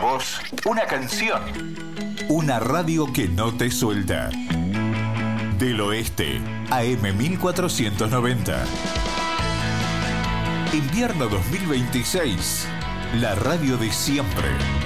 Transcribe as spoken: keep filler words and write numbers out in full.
vos, una canción. Una radio que no te suelta. Del Oeste, A M mil cuatrocientos noventa. Invierno dos mil veintiséis. La radio de siempre.